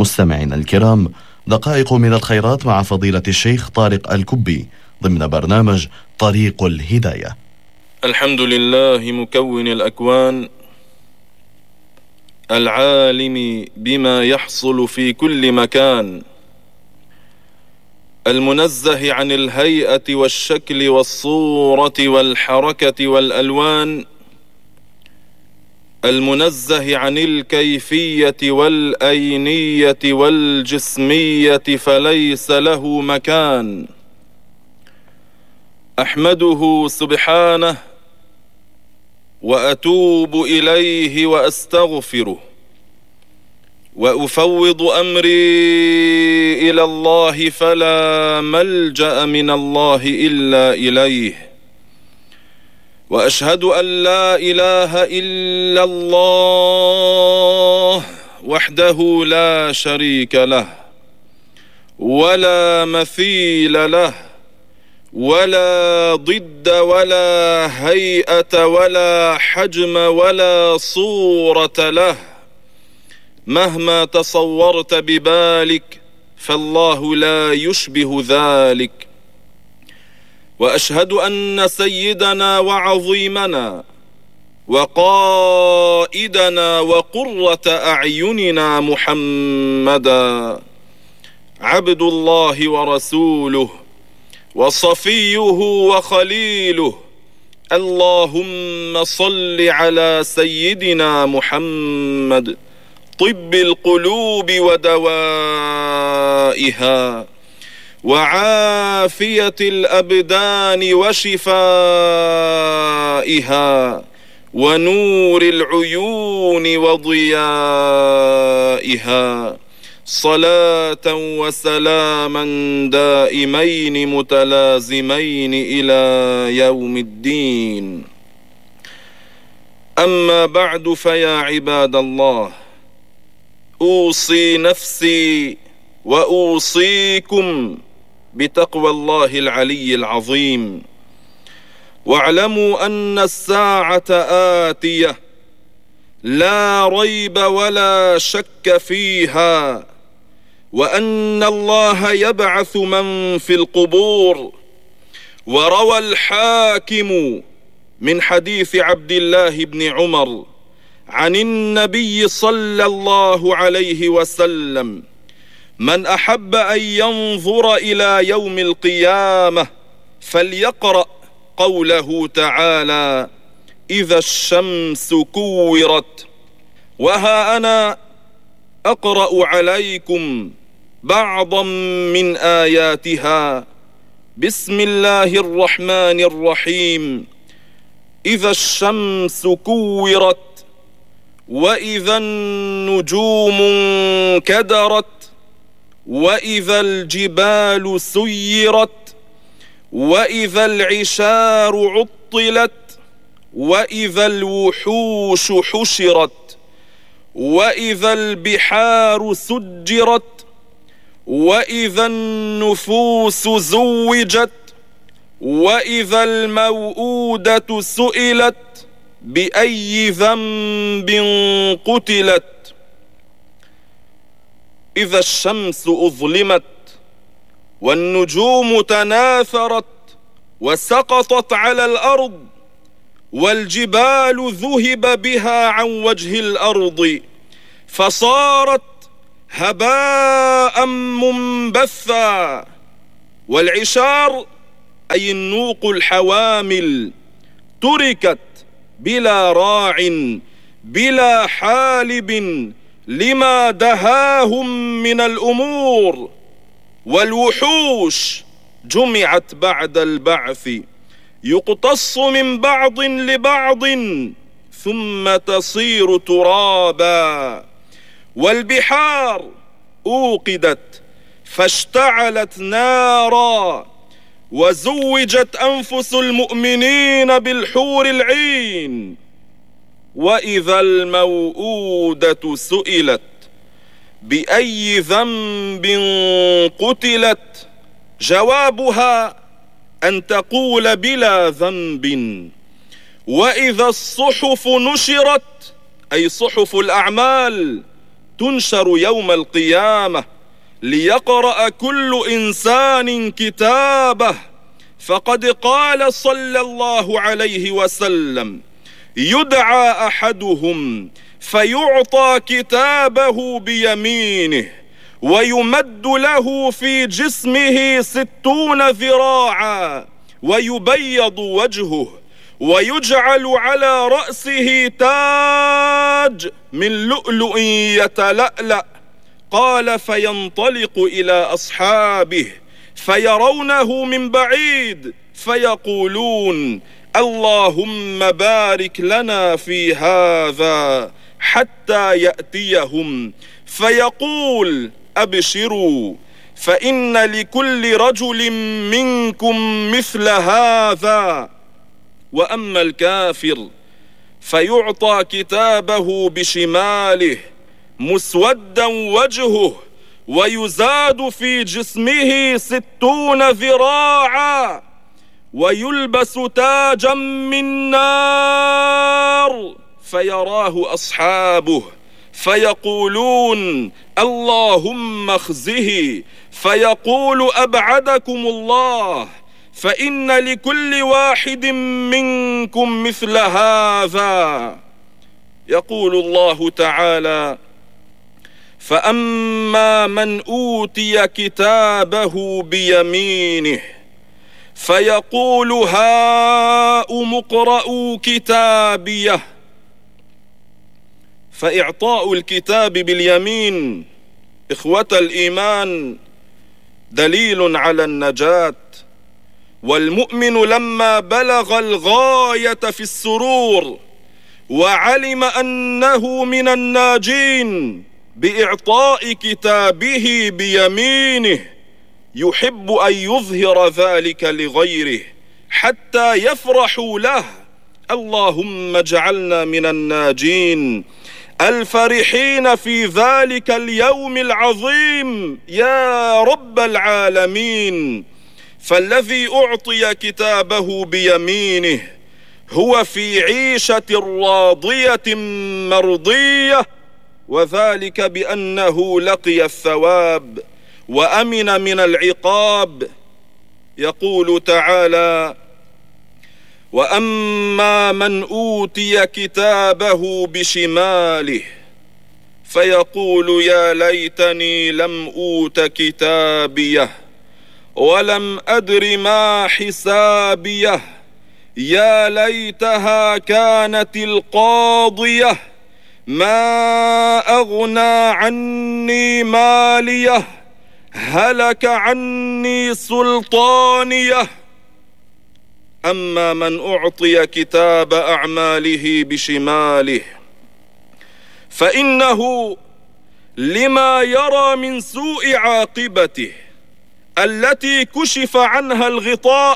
مستمعينا الكرام، دقائق من الخيرات مع فضيلة الشيخ طارق الكبي ضمن برنامج طريق الهداية. الحمد لله مكون الأكوان، العالم بما يحصل في كل مكان، المنزه عن الهيئة والشكل والصورة والحركة والألوان، المنزه عن الكيفية والأينية والجسمية فليس له مكان. أحمده سبحانه وأتوب إليه وأستغفره، وأفوض أمري إلى الله فلا ملجأ من الله إلا إليه، وأشهد أن لا إله إلا الله وحده لا شريك له ولا مثيل له ولا ضد ولا هيئة ولا حجم ولا صورة له، مهما تصورت ببالك فالله لا يشبه ذلك. وأشهد أن سيدنا وعظيمنا وقائدنا وقرة أعيننا محمدا عبد الله ورسوله وصفيه وخليله، اللهم صل على سيدنا محمد طب القلوب ودوائها وعافية الأبدان وشفائها ونور العيون وضيائها، صلاة وسلاما دائمين متلازمين إلى يوم الدين. أما بعد، فيا عباد الله، أوصي نفسي وأوصيكم بتقوى الله العلي العظيم، واعلموا أن الساعة آتية لا ريب ولا شك فيها، وأن الله يبعث من في القبور. وروى الحاكم من حديث عبد الله بن عمر عن النبي صلى الله عليه وسلم: من أحب أن ينظر إلى يوم القيامة فليقرأ قوله تعالى: إذا الشمس كورت. وها أنا أقرأ عليكم بعضا من آياتها. بسم الله الرحمن الرحيم: إذا الشمس كورت، وإذا النجوم انكدرت، وإذا الجبال سيرت، وإذا العشار عطلت، وإذا الوحوش حشرت، وإذا البحار سجرت، وإذا النفوس زوجت، وإذا الموءودة سئلت بأي ذنب قتلت، إذا الشمس أظلمت، والنجوم تناثرت وسقطت على الأرض، والجبال ذهب بها عن وجه الأرض فصارت هباء منبثا، والعشار أي النوق الحوامل تركت بلا راع بلا حالب لما دهاهم من الأمور، والوحوش جمعت بعد البعث يقتص من بعض لبعض ثم تصير ترابا، والبحار أوقدت فاشتعلت نارا، وزوجت أنفس المؤمنين بالحور العين، وإذا الموءودة سئلت بأي ذنب قتلت، جوابها أن تقول بلا ذنب. وإذا الصحف نشرت أي صحف الأعمال تنشر يوم القيامة ليقرأ كل إنسان كتابه، فقد قال صلى الله عليه وسلم: يدعى أحدهم فيعطى كتابه بيمينه ويمد له في جسمه 60 ذراعا ويبيض وجهه ويجعل على رأسه تاج من لؤلؤ يتلألأ. قال: فينطلق إلى أصحابه فيرونه من بعيد فيقولون: اللهم بارك لنا في هذا، حتى يأتيهم فيقول: أبشروا، فإن لكل رجل منكم مثل هذا. وأما الكافر فيعطى كتابه بشماله مسودا وجهه ويزاد في جسمه 60 ذراعا ويلبس تاجا من نار فيراه أصحابه فيقولون: اللهم اخزه، فيقول: أبعدكم الله، فإن لكل واحد منكم مثل هذا. يقول الله تعالى: فأما من أوتي كتابه بيمينه فيقول: هاؤم اقرءوا كتابيه. فإعطاء الكتاب باليمين إخوة الإيمان دليل على النجاة، والمؤمن لما بلغ الغاية في السرور وعلم أنه من الناجين بإعطاء كتابه بيمينه يحب أن يظهر ذلك لغيره حتى يفرحوا له. اللهم اجعلنا من الناجين الفرحين في ذلك اليوم العظيم يا رب العالمين. فالذي أعطي كتابه بيمينه هو في عيشة راضية مرضية، وذلك بأنه لقي الثواب وأمن من العقاب. يقول تعالى: وأما من أوتي كتابه بشماله فيقول: يا ليتني لم أوت كتابيه ولم أدر ما حسابيه، يا ليتها كانت القاضية، ما أغنى عني ماليه، هلك عني سلطانيه. أما من أعطي كتاب أعماله بشماله فإنه لما يرى من سوء عاقبته التي كشف عنها الغطاء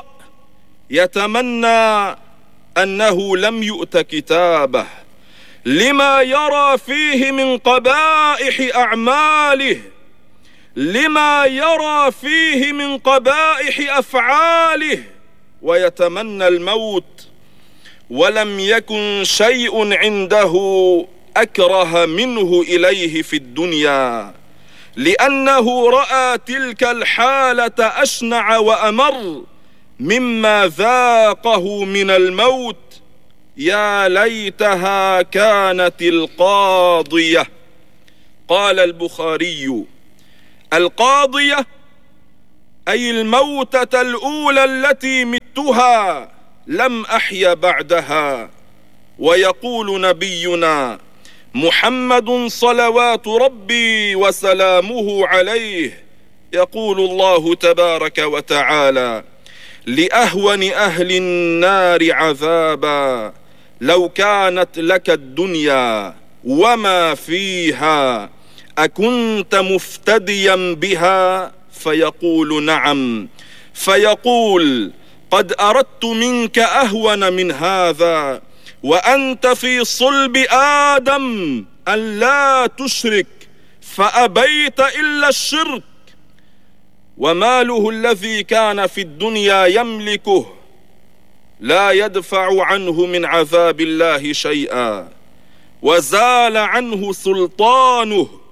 يتمنى أنه لم يؤت كتابه، لما يرى فيه من قبائح أعماله، لما يرى فيه من قبائح أفعاله، ويتمنى الموت، ولم يكن شيء عنده أكره منه إليه في الدنيا، لأنه رأى تلك الحالة أشنع وأمر مما ذاقه من الموت. يا ليتها كانت القاضية. قال البخاري: القاضية أي الموتة الأولى التي متها لم أحيا بعدها. ويقول نبينا محمد صلوات ربي وسلامه عليه، يقول الله تبارك وتعالى: لأهون أهل النار عذابا لو كانت لك الدنيا وما فيها أكنت مفتديا بها؟ فيقول: نعم. فيقول: قد أردت منك أهون من هذا وأنت في صلب آدم أن لا تشرك فأبيت إلا الشرك، وماله الذي كان في الدنيا يملكه لا يدفع عنه من عذاب الله شيئا، وزال عنه سلطانه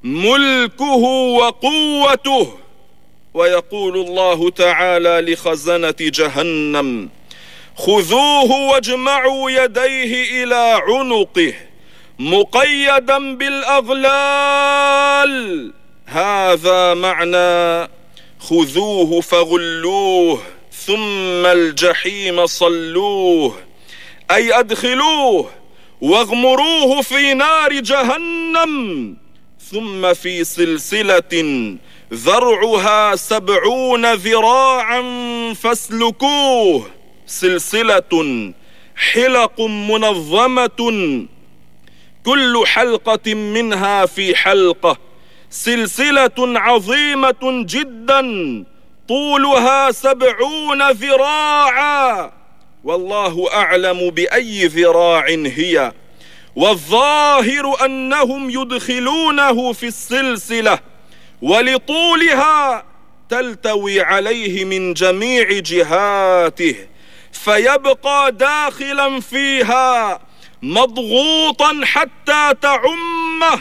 ملكه وقوته. ويقول الله تعالى لخزنة جهنم: خذوه واجمعوا يديه إلى عنقه مقيدا بالأغلال. هذا معنى خذوه فغلوه ثم الجحيم صلوه، أي أدخلوه واغمروه في نار جهنم، ثم في سلسلة ذرعها 70 ذراعا فاسلكوه. سلسلة حلق منظمة كل حلقة منها في حلقة، سلسلة عظيمة جدا طولها 70 ذراعا، والله أعلم بأي ذراع هي، والظاهر أنهم يدخلونه في السلسلة ولطولها تلتوي عليه من جميع جهاته، فيبقى داخلا فيها مضغوطا حتى تعمه.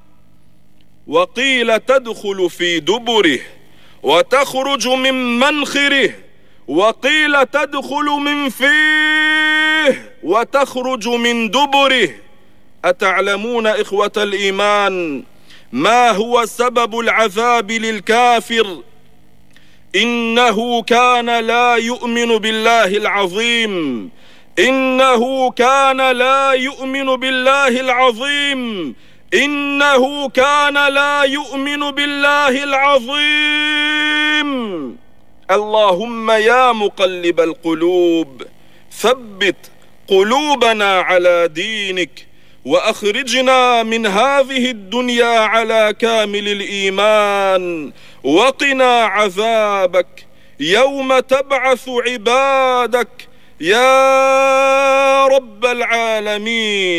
وقيل تدخل في دبره وتخرج من منخره، وقيل تدخل من فيه وتخرج من دبره. أتعلمون إخوة الإيمان ما هو سبب العذاب للكافر؟ إنه كان لا يؤمن بالله العظيم، إنه كان لا يؤمن بالله العظيم، إنه كان لا يؤمن بالله العظيم. اللهم يا مقلب القلوب ثبت قلوبنا على دينك، وأخرجنا من هذه الدنيا على كامل الإيمان، وقنا عذابك يوم تبعث عبادك يا رب العالمين.